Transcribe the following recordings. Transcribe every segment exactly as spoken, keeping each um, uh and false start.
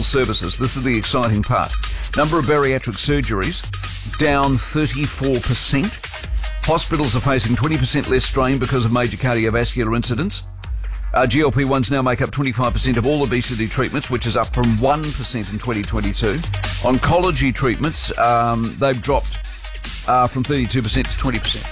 services. This is the exciting part. Number of bariatric surgeries down thirty-four percent. Hospitals are facing twenty percent less strain because of major cardiovascular incidents. Uh, G L P ones now make up twenty-five percent of all obesity treatments, which is up from one percent in twenty twenty-two. Oncology treatments, um, they've dropped uh, from thirty-two percent to twenty percent.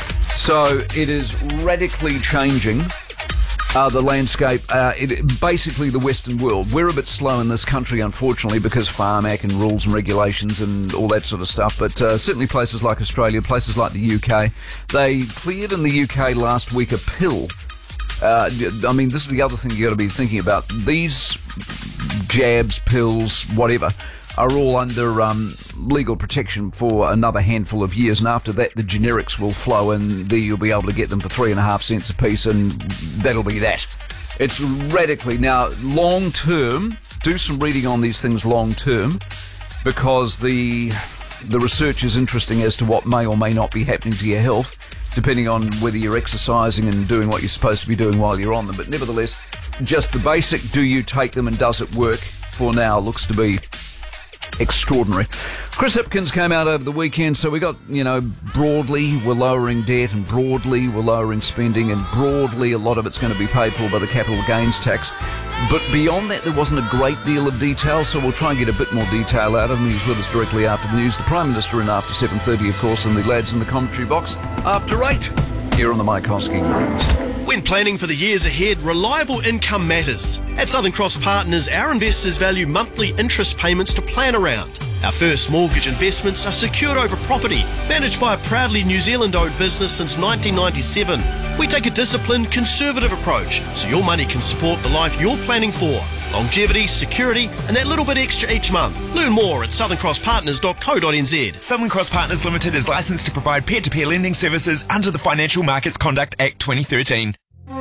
So it is radically changing uh, the landscape. Uh, it, basically, the Western world. We're a bit slow in this country, unfortunately, because Farm Act and rules and regulations and all that sort of stuff. But uh, certainly places like Australia, places like the U K, they cleared in the U K last week a pill. Uh, I mean, this is the other thing you got to be thinking about. These jabs, pills, whatever, are all under um, legal protection for another handful of years, and after that the generics will flow and there you'll be able to get them for three and a half cents a piece, and that'll be that. It's radically, now long term, do some reading on these things long term, because the the research is interesting as to what may or may not be happening to your health, depending on whether you're exercising and doing what you're supposed to be doing while you're on them. But nevertheless, just the basic, do you take them and does it work, for now looks to be extraordinary. Chris Hipkins came out over the weekend, so we got, you know, broadly we're lowering debt, and broadly we're lowering spending, and broadly a lot of it's going to be paid for by the capital gains tax. But beyond that, there wasn't a great deal of detail, so we'll try and get a bit more detail out of him. He's with us directly after the news. The Prime Minister in after seven thirty, of course, and the lads in the commentary box after eight, here on the Mike Hosking Breakfast. When planning for the years ahead, reliable income matters. At Southern Cross Partners, our investors value monthly interest payments to plan around. Our first mortgage investments are secured over property, managed by a proudly New Zealand-owned business since nineteen ninety-seven. We take a disciplined, conservative approach, so your money can support the life you're planning for. Longevity, security, and that little bit extra each month. Learn more at southern cross partners dot co dot n z. Southern Cross Partners Limited is licensed to provide peer-to-peer lending services under the Financial Markets Conduct Act twenty thirteen.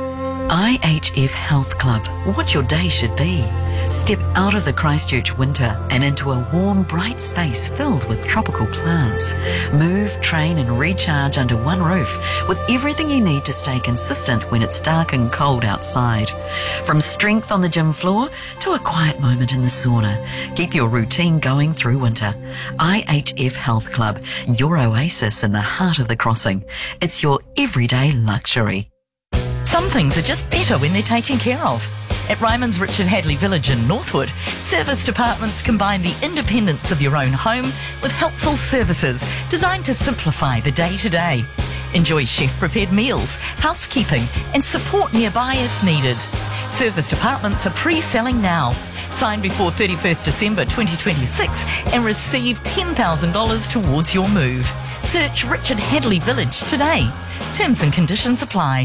I H F Health Club. What your day should be. Step out of the Christchurch winter and into a warm, bright space filled with tropical plants. Move, train and recharge under one roof with everything you need to stay consistent when it's dark and cold outside. From strength on the gym floor to a quiet moment in the sauna. Keep your routine going through winter. I H F Health Club, your oasis in the heart of the crossing. It's your everyday luxury. Some things are just better when they're taken care of. At Ryman's Richard Hadley Village in Northwood, service departments combine the independence of your own home with helpful services designed to simplify the day-to-day. Enjoy chef-prepared meals, housekeeping and support nearby if needed. Service departments are pre-selling now. Sign before thirty-first December twenty twenty-six and receive ten thousand dollars towards your move. Search Richard Hadley Village today. Terms and conditions apply.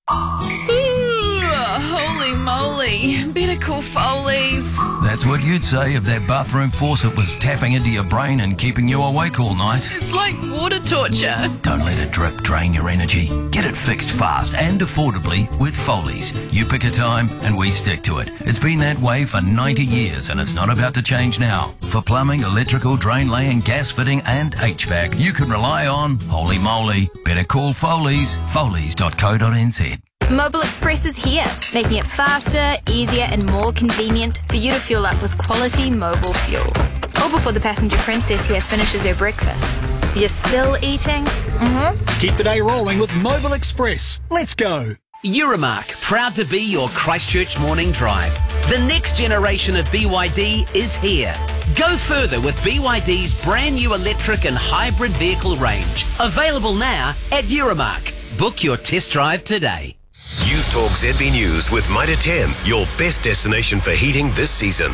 Holy moly, better call Foley's. That's what you'd say if that bathroom faucet was tapping into your brain and keeping you awake all night. It's like water torture. Don't let it drip drain your energy. Get it fixed fast and affordably with Foley's. You pick a time and we stick to it. It's been that way for ninety years and it's not about to change now. For plumbing, electrical, drain laying, gas fitting and H V A C, you can rely on Holy Moly. Better call Foley's. Foley's dot co dot n z. Mobile Express is here, making it faster, easier and more convenient for you to fuel up with quality mobile fuel. Or before the passenger princess here finishes her breakfast. You're still eating? Mm-hmm. Keep the day rolling with Mobile Express. Let's go. Euromark, proud to be your Christchurch morning drive. The next generation of B Y D is here. Go further with B Y D's brand new electric and hybrid vehicle range. Available now at Euromark. Book your test drive today. News Talk Z B News with Mitre ten, your best destination for heating this season.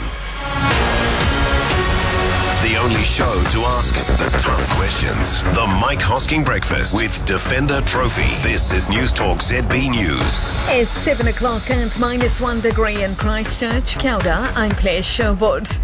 The only show to ask the tough questions. The Mike Hosking Breakfast with Defender Trophy. This is News Talk Z B News. It's seven o'clock and minus one degree in Christchurch. Kia ora, I'm Claire Sherwood.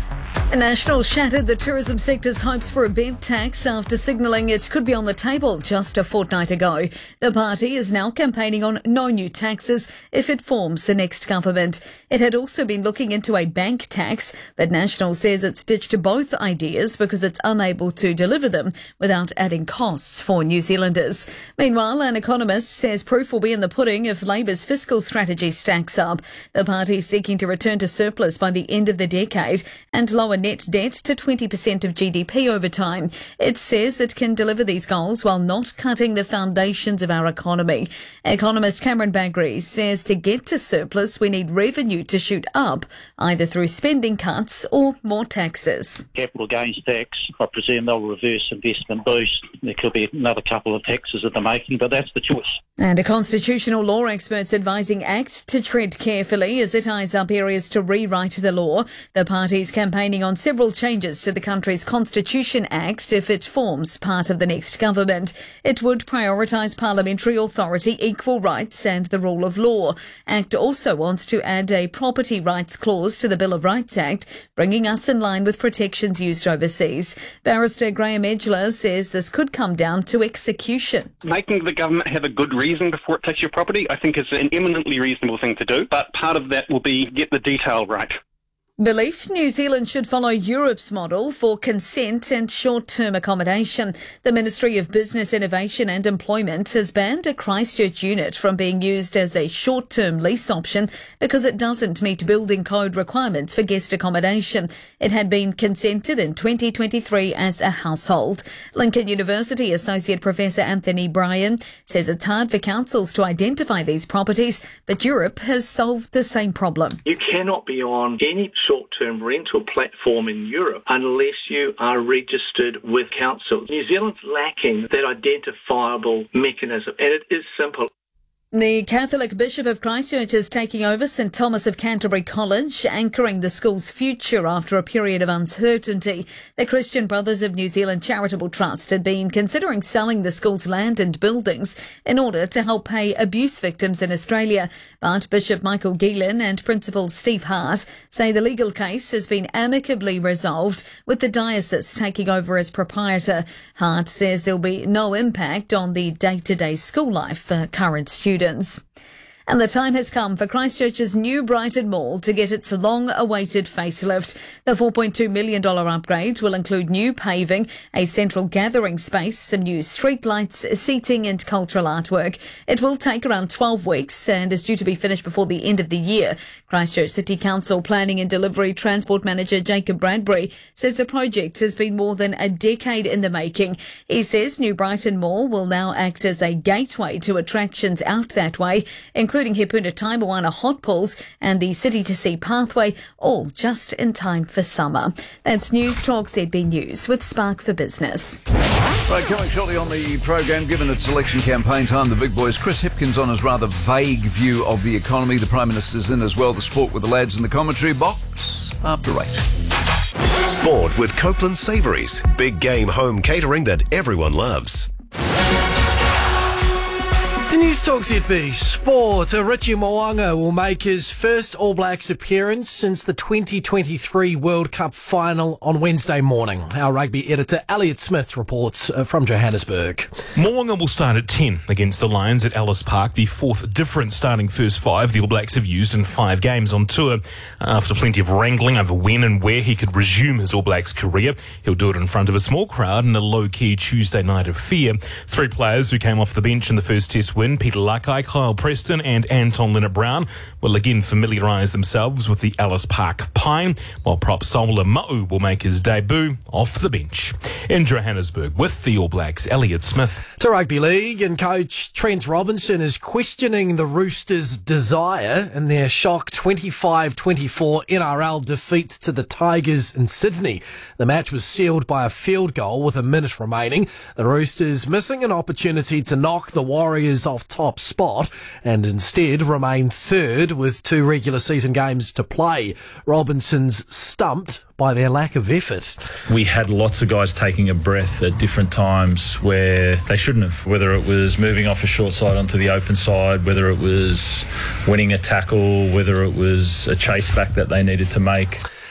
The National shattered the tourism sector's hopes for a B E P tax after signalling it could be on the table just a fortnight ago. The party is now campaigning on no new taxes if it forms the next government. It had also been looking into a bank tax, but National says it's ditched both ideas because it's unable to deliver them without adding costs for New Zealanders. Meanwhile, an economist says proof will be in the pudding if Labour's fiscal strategy stacks up. The party is seeking to return to surplus by the end of the decade and lower net debt to twenty percent of G D P over time. It says it can deliver these goals while not cutting the foundations of our economy. Economist Cameron Bagri says to get to surplus, we need revenue to shoot up, either through spending cuts or more taxes. Capital gains tax, I presume they'll reverse investment boost. There could be another couple of taxes in the making, but that's the choice. And a constitutional law expert's advising ACT to tread carefully as it eyes up areas to rewrite the law. The party's campaigning on several changes to the country's Constitution Act if it forms part of the next government. It would prioritise parliamentary authority, equal rights and the rule of law. ACT also wants to add a property rights clause to the Bill of Rights Act, bringing us in line with protections used overseas. Barrister Graham Edgler says this could come down to execution. Making the government have a good reason before it takes your property, I think, is an eminently reasonable thing to do, but part of that will be get the detail right. Belief New Zealand should follow Europe's model for consent and short-term accommodation. The Ministry of Business, Innovation and Employment has banned a Christchurch unit from being used as a short-term lease option because it doesn't meet building code requirements for guest accommodation. It had been consented in twenty twenty-three as a household. Lincoln University Associate Professor Anthony Bryan says it's hard for councils to identify these properties, but Europe has solved the same problem. You cannot be on any short-term rental platform in Europe unless you are registered with council. New Zealand's lacking that identifiable mechanism, and it is simple. The Catholic Bishop of Christchurch is taking over St Thomas of Canterbury College, anchoring the school's future after a period of uncertainty. The Christian Brothers of New Zealand Charitable Trust had been considering selling the school's land and buildings in order to help pay abuse victims in Australia. But Bishop Michael Geelan and Principal Steve Hart say the legal case has been amicably resolved, with the diocese taking over as proprietor. Hart says there will be no impact on the day-to-day school life for current students. And the time has come for Christchurch's new Brighton Mall to get its long-awaited facelift. The four point two million dollars upgrade will include new paving, a central gathering space, some new streetlights, seating and cultural artwork. It will take around twelve weeks and is due to be finished before the end of the year. Christchurch City Council Planning and Delivery Transport Manager Jacob Bradbury says the project has been more than a decade in the making. He says New Brighton Mall will now act as a gateway to attractions out that way, including including He Puna Tai Moana Hot Pools and the City to Sea Pathway, all just in time for summer. That's News Talk Z B News with Spark for Business. Right, coming shortly on the program, given it's election campaign time, the big boys, Chris Hipkins on his rather vague view of the economy. The Prime Minister's in as well. The sport with the lads in the commentary box after eight. Sport with Copeland Savouries. Big game home catering that everyone loves. To News Talk Z B Sport, Richie Mo'unga will make his first All Blacks appearance since the twenty twenty-three World Cup final on Wednesday morning. Our rugby editor Elliot Smith reports uh, from Johannesburg. Mo'unga will start at ten against the Lions at Ellis Park, the fourth different starting first five the All Blacks have used in five games on tour. After plenty of wrangling over when and where he could resume his All Blacks career, he'll do it in front of a small crowd in a low-key Tuesday night affair. Three players who came off the bench in the first test win, Peter Lakai, Kyle Preston and Anton Linnett-Brown, will again familiarise themselves with the Ellis Park Pine, while prop Saula Ma'u will make his debut off the bench. In Johannesburg with the All Blacks, Elliot Smith. To Rugby League, and coach Trent Robinson is questioning the Roosters' desire in their shock twenty-five twenty-four N R L defeat to the Tigers in Sydney. The match was sealed by a field goal with a minute remaining. The Roosters missing an opportunity to knock the Warriors off top spot and instead remained third with two regular season games to play. Robinson's stumped by their lack of effort. We had lots of guys taking a breath at different times where they shouldn't have, whether it was moving off a short side onto the open side, whether it was winning a tackle, whether it was a chase back that they needed to make.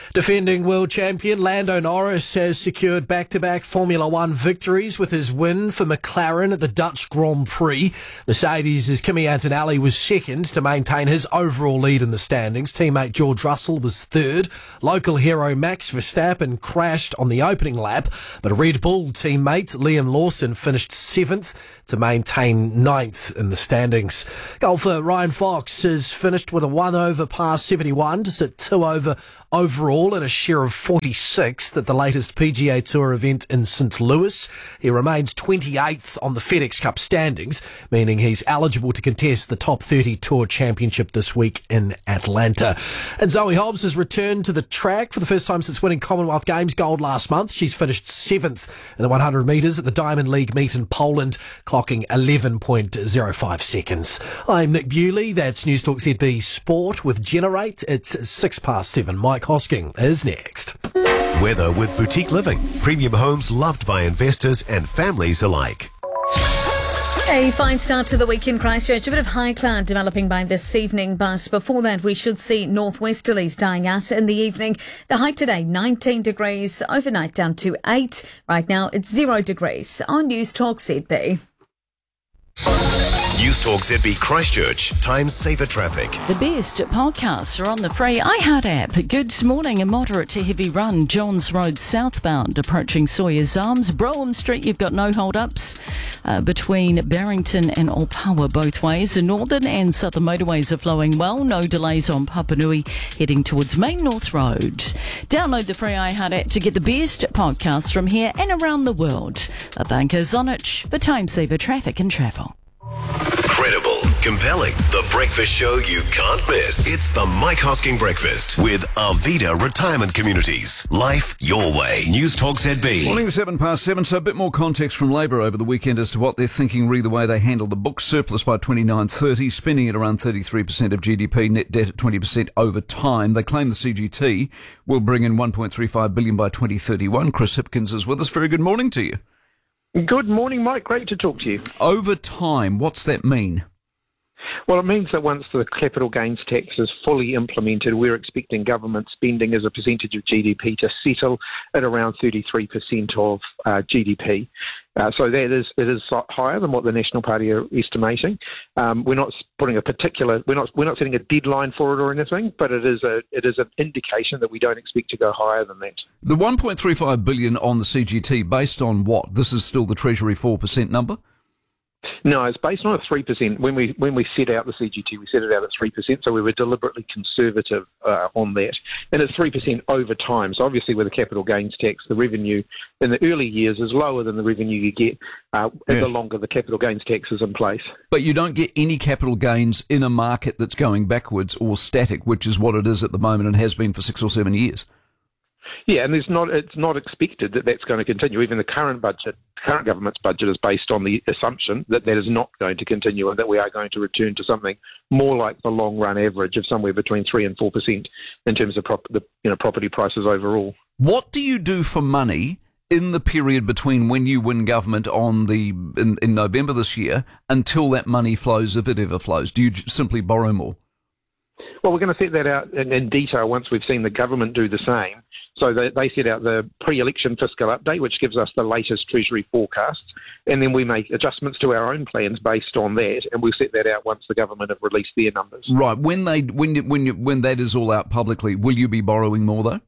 Defending world champion Lando Norris has secured back-to-back Formula One victories with his win for McLaren at the Dutch Grand Prix. Mercedes' Kimi Antonelli was second to maintain his overall lead in the standings. Teammate George Russell was third. Local hero Max Verstappen crashed on the opening lap, but Red Bull teammate Liam Lawson finished seventh to maintain ninth in the standings. Golfer Ryan Fox has finished with a one over par seventy-one to sit two over overall and a share of forty-sixth at the latest P G A Tour event in Saint Louis. He remains twenty-eighth on the FedEx Cup standings, meaning he's eligible to contest the top thirty Tour Championship this week in Atlanta. And Zoe Hobbs has returned to the track for the first time since winning Commonwealth Games gold last month. She's finished seventh in the one hundred metres at the Diamond League meet in Poland, clocking eleven point oh five seconds. I'm Nick Bewley. That's News Talk Z B Sport with Generate. It's six past seven. Mike Hosking is next. Weather with Boutique Living. Premium homes loved by investors and families alike. A fine start to the week in Christchurch. A bit of high cloud developing by this evening, but before that we should see northwesterlies dying out in the evening. The high today, nineteen degrees, overnight down to eight. Right now it's zero degrees on News Talk Z B. News Talk Z B Christchurch. Time saver traffic. The best podcasts are on the free iHeart app. Good morning. A moderate to heavy run. Johns Road southbound approaching Sawyer's Arms. Brougham Street, you've got no hold-ups uh, between Barrington and Opawa both ways. The northern and southern motorways are flowing well. No delays on Papanui heading towards Main North Road. Download the free iHeart app to get the best podcasts from here and around the world. A banker Zonich for time saver traffic and travel. Credible, compelling, the breakfast show you can't miss. It's the Mike Hosking Breakfast with Arvida Retirement Communities. Life your way. News Talk Z B. Morning, seven past seven. So a bit more context from Labor over the weekend as to what they're thinking re the way they handle the book surplus by twenty-nine thirty, spending at around thirty-three percent of G D P, net debt at twenty percent over time. They claim the C G T will bring in one point three five billion dollars by twenty thirty-one. Chris Hipkins is with us. Very good morning to you. Good morning, Mike. Great to talk to you. Over time, what's that mean? Well, it means that once the capital gains tax is fully implemented, we're expecting government spending as a percentage of G D P to settle at around thirty-three percent of uh, G D P. Uh, so that is it is higher than what the National Party are estimating. Um, we're not putting a particular we're not we're not setting a deadline for it or anything, but it is a it is an indication that we don't expect to go higher than that. The one point three five billion on the C G T, based on what? This is still the Treasury four percent number? No, it's based on a three percent. When we when we set out the C G T, we set it out at three percent, so we were deliberately conservative uh, on that. And it's three percent over time. So obviously with the capital gains tax, the revenue in the early years is lower than the revenue you get uh, yes. the longer the capital gains tax is in place. But you don't get any capital gains in a market that's going backwards or static, which is what it is at the moment and has been for six or seven years. Yeah, and there's not, it's not expected that that's going to continue. Even the current budget, current government's budget is based on the assumption that that is not going to continue and that we are going to return to something more like the long-run average of somewhere between three and four percent in terms of prop, the, you know, property prices overall. What do you do for money in the period between when you win government on the in, in November this year until that money flows, if it ever flows? Do you simply borrow more? Well, we're going to set that out in, in detail once we've seen the government do the same. So they, they set out the pre-election fiscal update, which gives us the latest Treasury forecasts, and then we make adjustments to our own plans based on that, and we'll set that out once the government have released their numbers. Right. When they when when when that is all out publicly, will you be borrowing more though?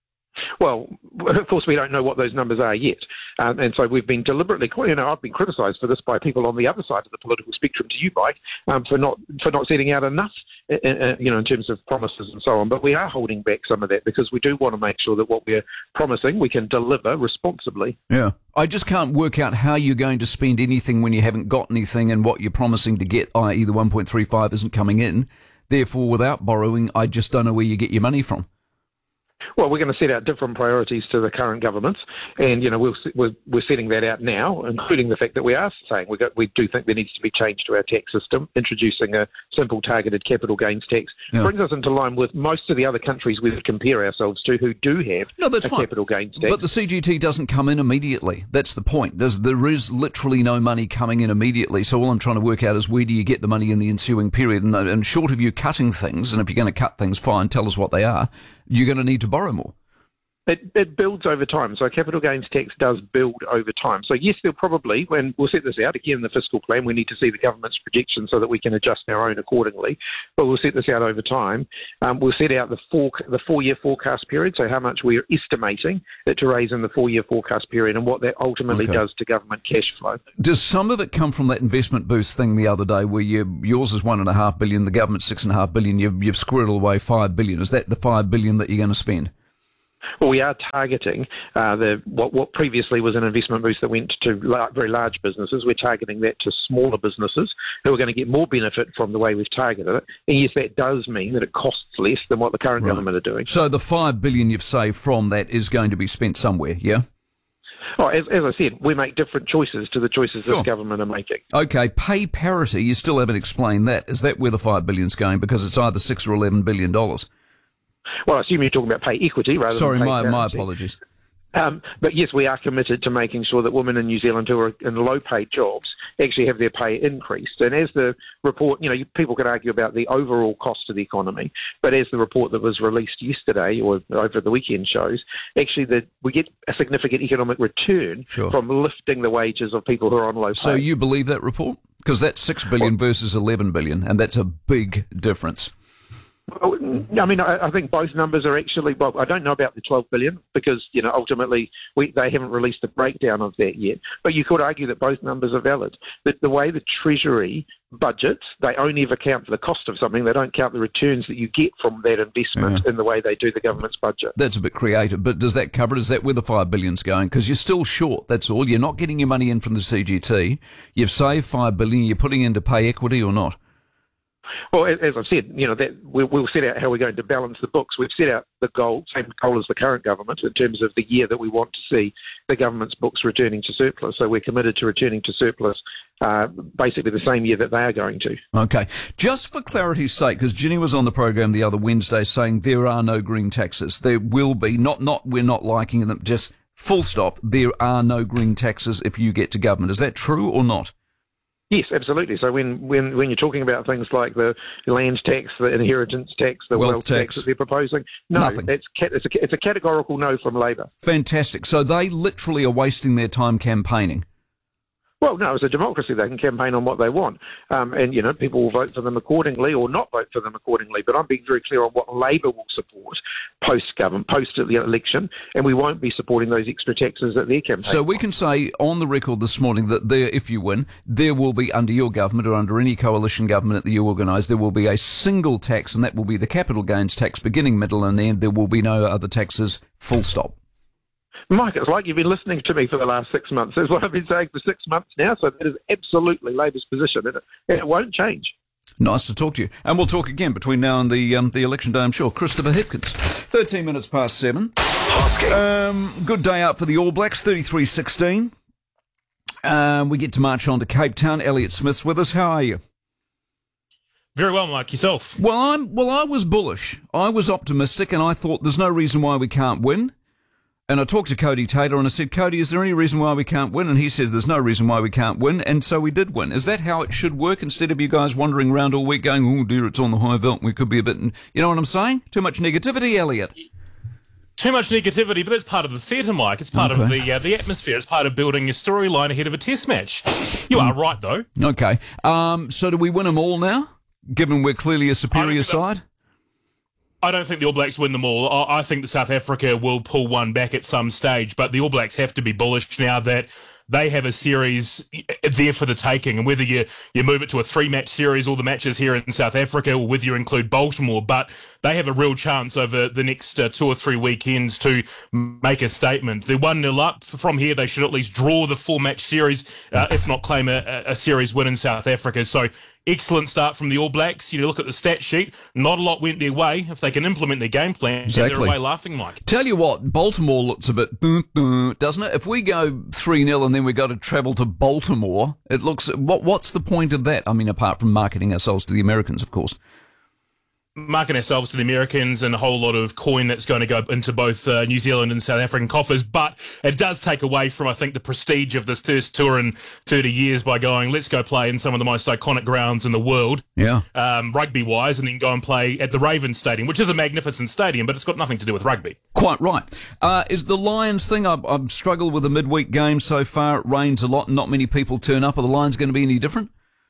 Well, of course, we don't know what those numbers are yet. Um, and so we've been deliberately, you know, I've been criticised for this by people on the other side of the political spectrum to you, Mike, um, for not for not setting out enough, uh, you know, in terms of promises and so on. But we are holding back some of that because we do want to make sure that what we're promising we can deliver responsibly. Yeah. I just can't work out how you're going to spend anything when you haven't got anything and what you're promising to get, that is the one point three five isn't coming in. Therefore, without borrowing, I just don't know where you get your money from. Well, we're going to set out different priorities to the current governments, and you know we'll, we're we're setting that out now, including the fact that we are saying we got, we do think there needs to be change to our tax system. Introducing a simple targeted capital gains tax yeah. brings us into line with most of the other countries we would compare ourselves to who do have no, that's a fine. capital gains tax. But the C G T doesn't come in immediately. That's the point. There's, there is literally no money coming in immediately. So all I'm trying to work out is where do you get the money in the ensuing period? And, and short of you cutting things, and if you're going to cut things, fine, tell us what they are. you're going to need to borrow more. It, it builds over time. So capital gains tax does build over time. So yes, there'll probably, when we'll set this out, again, in the fiscal plan, we need to see the government's projections so that we can adjust our own accordingly. But we'll set this out over time. Um, we'll set out the four, the four-year forecast period, so how much we're estimating it to raise in the four-year forecast period and what that ultimately Okay. does to government cash flow. Does some of it come from that investment boost thing the other day where you, yours is one and a half billion, the government's six and a half billion, you've, you've squirreled away five billion. Is that the five billion that you're going to spend? Well, we are targeting uh, the what, what previously was an investment boost that went to la- very large businesses. We're targeting that to smaller businesses who are going to get more benefit from the way we've targeted it. And yes, that does mean that it costs less than what the current Right. government are doing. So the five billion you've saved from that is going to be spent somewhere, yeah? Oh, as, as I said, we make different choices to the choices Sure. this government are making. Okay, pay parity, you still haven't explained that. Is that where the five billion's going? Because it's either six or eleven billion dollars. Well, I assume you're talking about pay equity rather Sorry, than pay my, my parity. apologies. Um, but yes, we are committed to making sure that women in New Zealand who are in low-paid jobs actually have their pay increased. And as the report, you know, you- people could argue about the overall cost of the economy, but as the report that was released yesterday or over the weekend shows, actually that we get a significant economic return Sure. from lifting the wages of people who are on low pay. So you believe that report? Because that's six billion versus eleven billion, and that's a big difference. Well, I mean, I, I think both numbers are actually. Well, I don't know about the twelve billion because you know ultimately we, they haven't released a breakdown of that yet. But you could argue that both numbers are valid. That the way the Treasury budgets, they only ever count for the cost of something. They don't count the returns that you get from that investment Yeah. in the way they do the government's budget. That's a bit creative, but does that cover it? Is that where the five billion's going? Because you're still short, that's all. You're not getting your money in from the C G T. You've saved five billion, you're putting into pay equity or not? Well, as as I've said, you know that we, we'll set out how we're going to balance the books. We've set out the goal, same goal as the current government, in terms of the year that we want to see the government's books returning to surplus. So we're committed to returning to surplus, uh, basically the same year that they are going to. Okay. Just for clarity's sake, because Ginny was on the program the other Wednesday saying there are no green taxes. There will be, not, not we're not liking them, just full stop, there are no green taxes if you get to government. Is that true or not? Yes, absolutely. So when, when, when you're talking about things like the land tax, the inheritance tax, the Wealth wealth, tax. tax that they're proposing, no, Nothing. It's, ca- it's, a, it's a categorical no from Labor. Fantastic. So they literally are wasting their time campaigning. Well, no, it's a democracy. They can campaign on what they want. Um, and, you know, people will vote for them accordingly or not vote for them accordingly. But I'm being very clear on what Labor will support post-government, post the election, and we won't be supporting those extra taxes that their campaign. So we can say on the record this morning that there, if you win, there will be, under your government or under any coalition government that you organise, there will be a single tax, and that will be the capital gains tax, beginning, middle and end. There will be no other taxes, full stop. Mike, it's like you've been listening to me for the last six months. That's what I've been saying for six months now. So that is absolutely Labor's position, and it, and it won't change. Nice to talk to you. And we'll talk again between now and the um, the election day, I'm sure. Christopher Hipkins, thirteen minutes past seven. Um, good day out for the All Blacks, thirty-three sixteen. Um, we get to march on to Cape Town. Elliot Smith's with us. How are you? Very well, Mike. Yourself? Well, I'm, well, I was bullish. I was optimistic, and I thought there's no reason why we can't win. And I talked to Cody Taylor and I said, Cody, is there any reason why we can't win? And he says there's no reason why we can't win. And so we did win. Is that how it should work instead of you guys wandering around all week going, oh dear, it's on the high veld. We could be a bit, you know what I'm saying? Too much negativity, Elliot. Too much negativity, but that's part of the theatre, Mike. It's part Okay. of the uh, the atmosphere. It's part of building your storyline ahead of a test match. You are right, though. Okay. Um, so do we win them all now, given we're clearly a superior side? I don't think the All Blacks win them all. I I think that South Africa will pull one back at some stage, but the All Blacks have to be bullish now that they have a series there for the taking. And whether you, you move it to a three-match series, all the matches here in South Africa, or whether you include Baltimore, but they have a real chance over the next uh, two or three weekends to make a statement. They're one nil up. From here, they should at least draw the four-match series, uh, if not claim a, a series win in South Africa. So excellent start from the All Blacks. You look at the stat sheet, not a lot went their way. If they can implement their game plan, Exactly. they're away laughing, Mike. Tell you what, Baltimore looks a bit, dun, dun, doesn't it? If we go three nil and then we got to travel to Baltimore, it looks, what? what's the point of that? I mean, apart from marketing ourselves to the Americans, of course. marking ourselves to the Americans and a whole lot of coin that's going to go into both uh, New Zealand and South African coffers, but it does take away from, I think, the prestige of this first tour in thirty years by going, let's go play in some of the most iconic grounds in the world, yeah, um, rugby-wise, and then go and play at the Ravens Stadium, which is a magnificent stadium, but it's got nothing to do with rugby. Quite right. Uh, is the Lions thing, I've, I've struggled with the midweek game so far. It rains a lot and not many people turn up. Are the Lions going to be any different?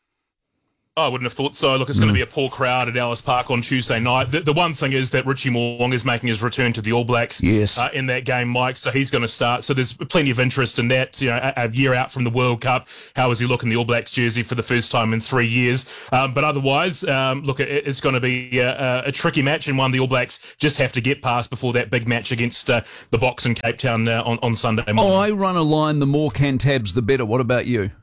I wouldn't have thought so. Look, it's mm. going to be a poor crowd at Ellis Park on Tuesday night. The, the one thing is that Richie Mo'unga is making his return to the All Blacks yes. uh, in that game, Mike, so he's going to start. So there's plenty of interest in that. You know, a, a year out from the World Cup, how is he looking the All Blacks jersey for the first time in three years? Um, but otherwise, um, look, it, it's going to be a, a tricky match and one the All Blacks just have to get past before that big match against uh, the Box in Cape Town uh, on, on Sunday morning. I run a line, the more Cantabs, the better. What about you?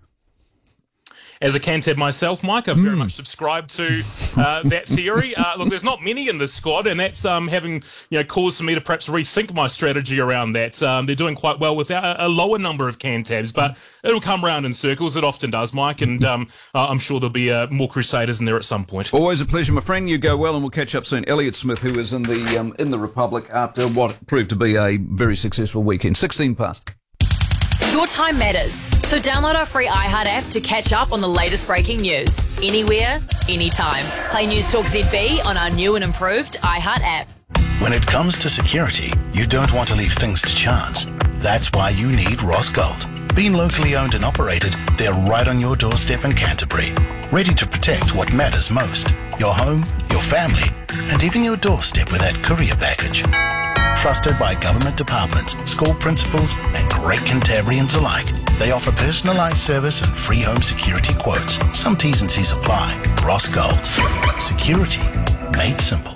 As a Cantab myself, Mike, I've very mm. much subscribed to uh, that theory. Uh, look, there's not many in this squad, and that's um, having you know caused me to perhaps rethink my strategy around that. Um, they're doing quite well with a, a lower number of Cantabs, but it'll come round in circles. It often does, Mike, and um, uh, I'm sure there'll be uh, more Crusaders in there at some point. Always a pleasure, my friend. You go well, and we'll catch up soon. Elliot Smith, who is in the um, in the Republic after what proved to be a very successful weekend. sixteen past. Your time matters, so download our free iHeart app to catch up on the latest breaking news. Anywhere, anytime. Play News Talk Z B on our new and improved iHeart app. When it comes to security, you don't want to leave things to chance. That's why you need Ross Gold. Being locally owned and operated, they're right on your doorstep in Canterbury, ready to protect what matters most. Your home, your family, and even your doorstep with that courier package. Trusted by government departments, school principals, and great Cantabrians alike. They offer personalised service and free home security quotes. Some T's and C's apply. Ross Gold. Security made simple.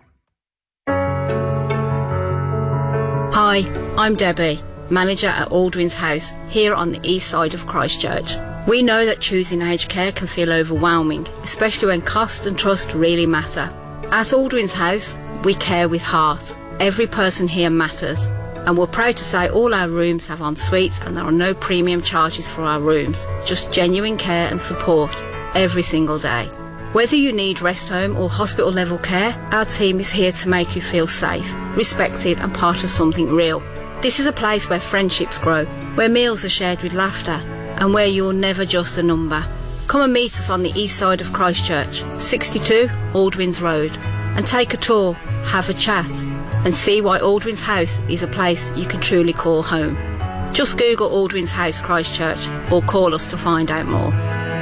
Hi, I'm Debbie, manager at Aldwin's House, here on the east side of Christchurch. We know that choosing aged care can feel overwhelming, especially when cost and trust really matter. At Aldwin's House, we care with heart. Every person here matters, and we're proud to say all our rooms have en suites and there are no premium charges for our rooms, just genuine care and support every single day. Whether you need rest home or hospital level care, our team is here to make you feel safe, respected and part of something real. This is a place where friendships grow, where meals are shared with laughter, and where you're never just a number. Come and meet us on the east side of Christchurch, sixty-two Aldwins Road, and take a tour, have a chat, and see why Aldwin's House is a place you can truly call home. Just Google Aldwin's House Christchurch or call us to find out more.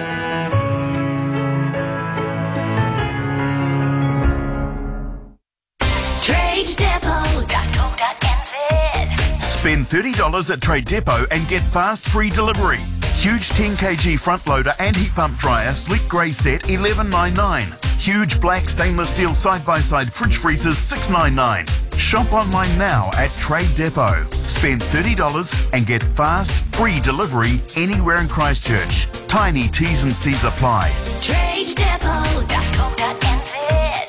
trade depot dot co dot n z. Spend thirty dollars at Trade Depot and get fast free delivery. Huge ten kilogram front loader and heat pump dryer sleek grey set eleven ninety-nine. Huge black stainless steel side-by-side fridge freezers six ninety-nine. Shop online now at Trade Depot. Spend thirty dollars and get fast, free delivery anywhere in Christchurch. Tiny T's and C's apply. trade depot dot co dot n z.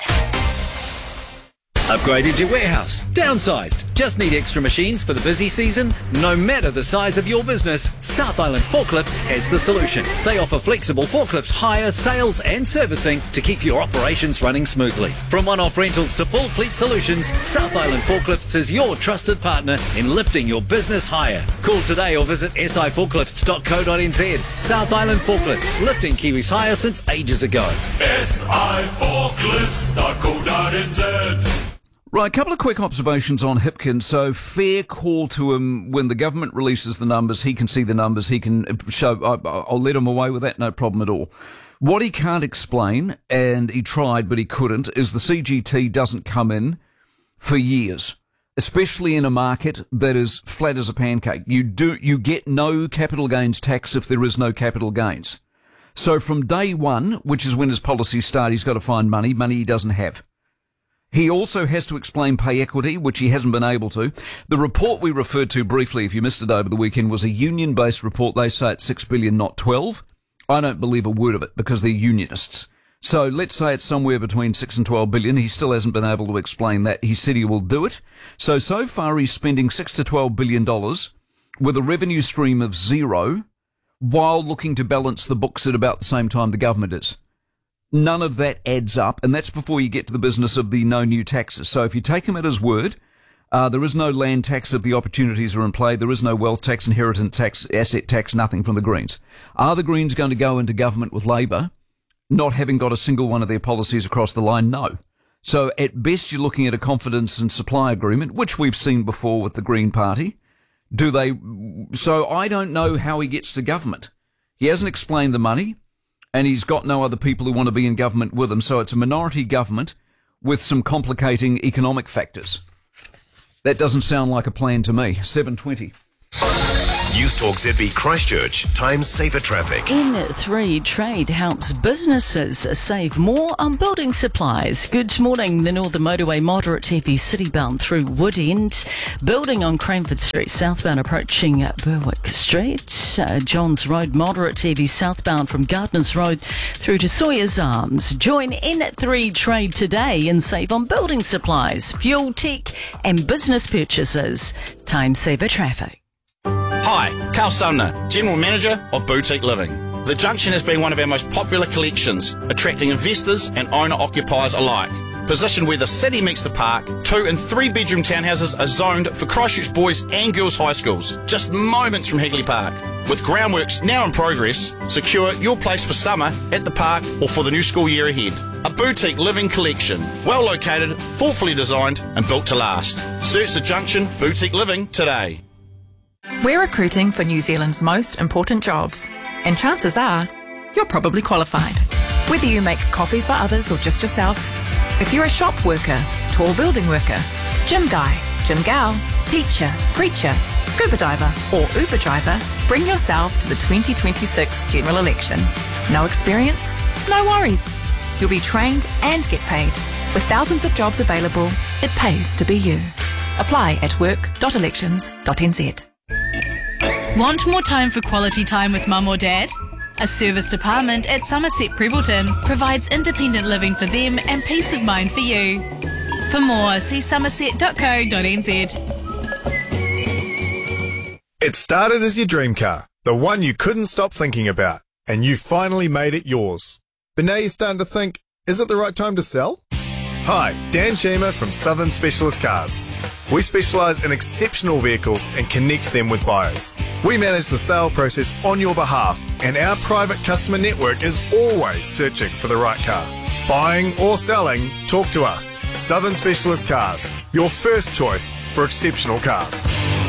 Upgraded your warehouse? Downsized? Just need extra machines for the busy season? No matter the size of your business, South Island Forklifts has the solution. They offer flexible forklift hire, sales and servicing to keep your operations running smoothly. From one-off rentals to full fleet solutions, South Island Forklifts is your trusted partner in lifting your business higher. Call today or visit s i forklifts dot co dot n z. South Island Forklifts, lifting Kiwis higher since ages ago. s i forklifts dot co dot n z. Right, a couple of quick observations on Hipkins. So, fair call to him when the government releases the numbers. He can see the numbers. He can show. I, I'll let him away with that. No problem at all. What he can't explain, and he tried but he couldn't, is the C G T doesn't come in for years, especially in a market that is flat as a pancake. You do you get no capital gains tax if there is no capital gains. So, from day one, which is when his policies start, he's got to find money. Money he doesn't have. He also has to explain pay equity, which he hasn't been able to. The report we referred to briefly, if you missed it over the weekend, was a union-based report. They say it's six billion dollars, not twelve. I don't believe a word of it because they're unionists. So let's say it's somewhere between six and twelve billion dollars. He still hasn't been able to explain that. He said he will do it. So, so far he's spending six to twelve billion dollars with a revenue stream of zero while looking to balance the books at about the same time the government is. none of that adds up, and that's before you get to the business of the no new taxes. So if you take him at his word, uh, there is no land tax if the opportunities are in play. There is no wealth tax, inheritance tax, asset tax, nothing from the Greens. Are the Greens going to go into government with Labour, not having got a single one of their policies across the line? No. So at best, you're looking at a confidence and supply agreement, which we've seen before with the Green Party. Do they? So I don't know how he gets to government. He hasn't explained the money, and he's got no other people who want to be in government with him. So it's a minority government with some complicating economic factors. That doesn't sound like a plan to me. seven twenty. News Talk Z B Christchurch, time saver traffic. N three Trade helps businesses save more on building supplies. Good morning. The Northern Motorway moderate to heavy citybound through Wood End. Building on Cranford Street southbound approaching Berwick Street. Uh, Johns Road moderate to heavy southbound from Gardners Road through to Sawyer's Arms. Join N three Trade today and save on building supplies, fuel, tech and business purchases. Time saver traffic. Hi, Carl Sumner, General Manager of Boutique Living. The Junction has been one of our most popular collections, attracting investors and owner-occupiers alike. Positioned where the city meets the park, two and three bedroom townhouses are zoned for Christchurch boys and girls high schools, just moments from Hagley Park. With groundworks now in progress, secure your place for summer at the park or for the new school year ahead. A boutique living collection, well located, thoughtfully designed and built to last. Search The Junction Boutique Living today. We're recruiting for New Zealand's most important jobs, and chances are you're probably qualified. Whether you make coffee for others or just yourself, if you're a shop worker, tall building worker, gym guy, gym gal, teacher, preacher, scuba diver or Uber driver, bring yourself to the twenty twenty-six general election. No experience? No worries. You'll be trained and get paid. With thousands of jobs available, it pays to be you. Apply at work dot elections dot n z. Want more time for quality time with mum or dad? A service department at Somerset Prebleton provides independent living for them and peace of mind for you. For more, see somerset dot co dot n z. It started as your dream car, the one you couldn't stop thinking about, and you finally made it yours. But now you're starting to think, is it the right time to sell? Hi, Dan Sheamer from Southern Specialist Cars. We specialise in exceptional vehicles and connect them with buyers. We manage the sale process on your behalf, and our private customer network is always searching for the right car. Buying or selling, talk to us. Southern Specialist Cars, your first choice for exceptional cars.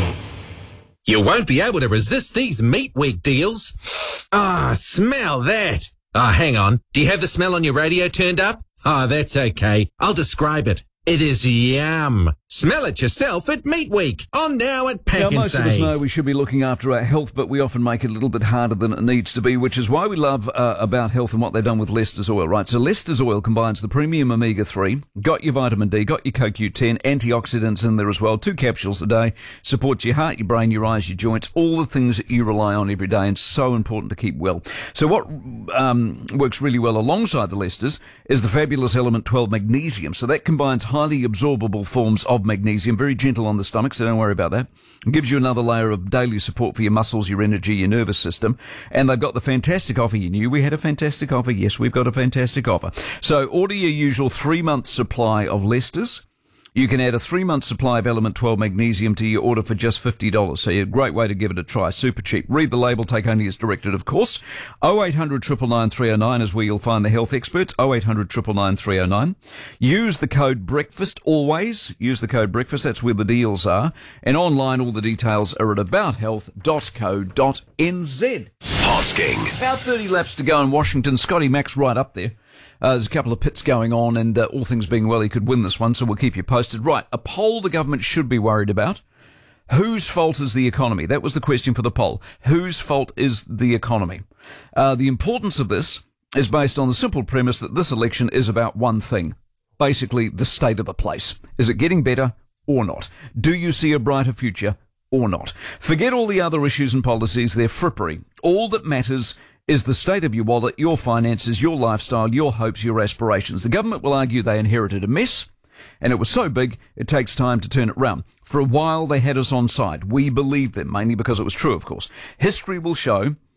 You won't be able to resist these Meat Week deals. Ah, smell that. Ah, hang on. Do you have the smell on your radio turned up? Ah, that's okay. I'll describe it. It is yum. Smell it yourself at Meat Week. On now at Pack Now, and most Save. of us know we should be looking after our health, but we often make it a little bit harder than it needs to be, which is why we love uh, About Health and what they've done with Lester's Oil, right? So Lester's Oil combines the premium omega three, got your vitamin D, got your Co Q ten, antioxidants in there as well, two capsules a day, supports your heart, your brain, your eyes, your joints, all the things that you rely on every day, and so important to keep well. So what um, works really well alongside the Lester's is the fabulous Element twelve magnesium. So that combines highly absorbable forms of magnesium, very gentle on the stomach, so don't worry about that. It gives you another layer of daily support for your muscles, your energy, your nervous system. And they've got the fantastic offer. You knew we had a fantastic offer. Yes, we've got a fantastic offer. So order your usual three-month supply of Lester's. You can add a three-month supply of Element twelve magnesium to your order for just fifty dollars. So a great way to give it a try. Super cheap. Read the label, take only as directed, of course. oh eight hundred, nine nine nine, three oh nine is where you'll find the health experts. oh eight hundred, nine nine nine, three oh nine. Use the code BREAKFAST always. Use the code BREAKFAST. That's where the deals are. And online, all the details are at about health dot co dot n z. Hosking. About thirty laps to go in Washington. Scotty Mack's right up there. Uh, there's a couple of pits going on, and uh, all things being well, he could win this one, so we'll keep you posted. Right, a poll the government should be worried about. Whose fault is the economy? That was the question for the poll. Whose fault is the economy? Uh, the importance of this is based on the simple premise that this election is about one thing. Basically, the state of the place. Is it getting better or not? Do you see a brighter future or not? Forget all the other issues and policies, they're frippery. All that matters is the state of your wallet, your finances, your lifestyle, your hopes, your aspirations. The government will argue they inherited a mess, and it was so big, it takes time to turn it round. For a while, they had us on side. We believed them, mainly because it was true, of course. History will show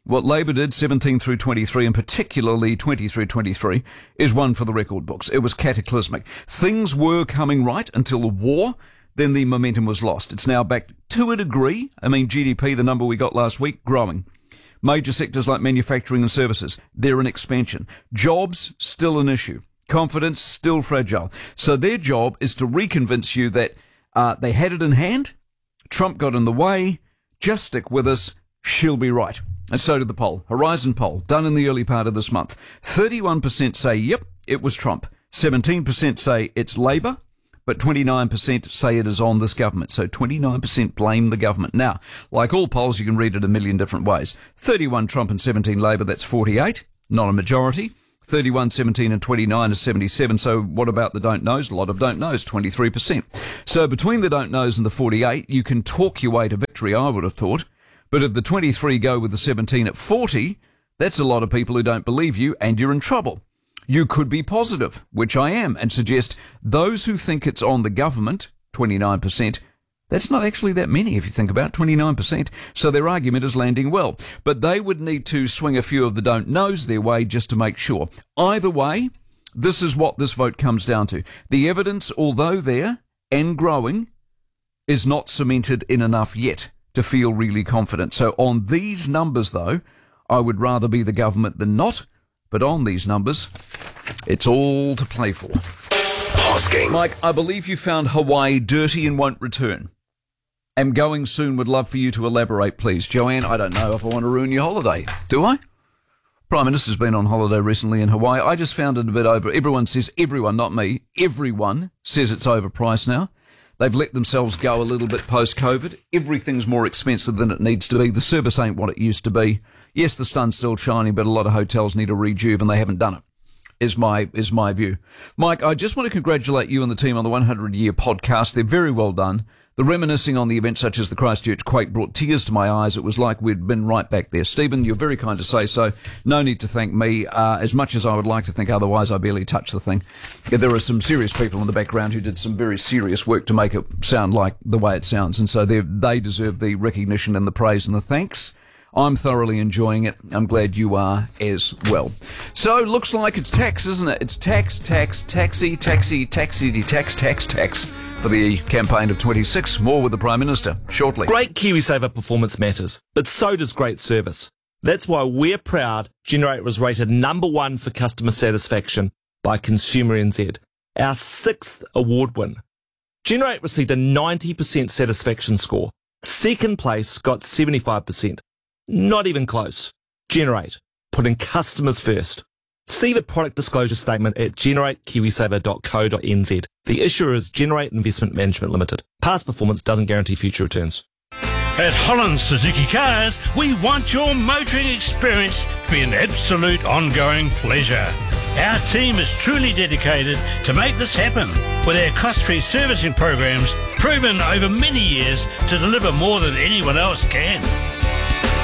What Labor did, seventeen through twenty-three, and particularly twenty through twenty-three, is one for the record books. It was cataclysmic. Things were coming right until the war. Then the momentum was lost. It's now back to a degree. I mean, G D P, the number we got last week, growing. Major sectors like manufacturing and services, they're in expansion. Jobs, still an issue. Confidence, still fragile. So their job is to reconvince you that uh, they had it in hand, Trump got in the way, just stick with us, she'll be right. And so did the poll. Horizon poll, done in the early part of this month. thirty-one percent say, yep, it was Trump. seventeen percent say it's Labor. But twenty-nine percent say it is on this government. So twenty-nine percent blame the government. Now, like all polls, you can read it a million different ways. thirty-one Trump and seventeen Labor, that's forty-eight. Not a majority. thirty-one, seventeen and twenty-nine is seventy-seven. So what about the don't knows? A lot of don't knows, twenty-three percent. So between the don't knows and the forty-eight, you can talk your way to victory, I would have thought. But if the twenty-three go with the seventeen at forty, that's a lot of people who don't believe you and you're in trouble. You could be positive, which I am, and suggest those who think it's on the government, twenty-nine percent, that's not actually that many if you think about it, twenty-nine percent. So their argument is landing well. But they would need to swing a few of the don't knows their way just to make sure. Either way, this is what this vote comes down to. The evidence, although there and growing, is not cemented in enough yet to feel really confident. So on these numbers, though, I would rather be the government than not. But on these numbers, it's all to play for. Hosking. Mike, I believe you found Hawaii dirty and won't return. Am going soon, would love for you to elaborate, please. Joanne, I don't know if I want to ruin your holiday. Do I? Prime Minister's been on holiday recently in Hawaii. I just found it a bit over. Everyone says, everyone, not me, everyone says it's overpriced now. They've let themselves go a little bit post-COVID. Everything's more expensive than it needs to be. The service ain't what it used to be. Yes, the sun's still shining, but a lot of hotels need a rejuve, and they haven't done it, is my is my view. Mike, I just want to congratulate you and the team on the one hundred year podcast. They're very well done. The reminiscing on the events such as the Christchurch quake brought tears to my eyes. It was like we'd been right back there. Stephen, you're very kind to say so. No need to thank me. Uh, as much as I would like to think otherwise, I barely touched the thing. Yeah, there are some serious people in the background who did some very serious work to make it sound like the way it sounds. And so they deserve the recognition and the praise and the thanks. I'm thoroughly enjoying it. I'm glad you are as well. So, looks like it's tax, isn't it? It's tax, tax, taxi, taxi, taxi, tax, tax, tax for the campaign of twenty-six. More with the Prime Minister shortly. Great KiwiSaver performance matters, but so does great service. That's why we're proud Generate was rated number one for customer satisfaction by Consumer N Z, our sixth award win. Generate received a ninety percent satisfaction score. Second place got seventy-five percent. Not even close. Generate, putting customers first. See the product disclosure statement at generate kiwisaver dot co dot n z. The issuer is Generate Investment Management Limited. Past performance doesn't guarantee future returns. At Holland Suzuki Cars, we want your motoring experience to be an absolute ongoing pleasure. Our team is truly dedicated to make this happen, with our cost-free servicing programs proven over many years to deliver more than anyone else can.